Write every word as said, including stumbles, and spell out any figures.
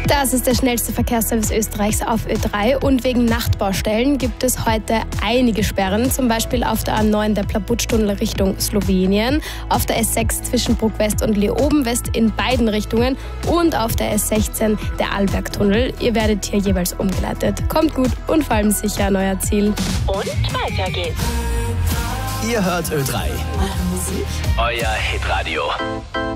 Das ist der schnellste Verkehrsservice Österreichs auf Ö drei und wegen Nachtbaustellen gibt es heute einige Sperren, zum Beispiel auf der A neun der Plabutstunnel Richtung Slowenien, auf der S sechs zwischen Bruck West und Leoben West in beiden Richtungen und auf der S sechzehn der Arlbergtunnel. Ihr werdet hier jeweils umgeleitet. Kommt gut und vor allem sicher an euer Ziel. Und weiter geht's. Ihr hört Ö drei. Eure Musik. Euer Hitradio.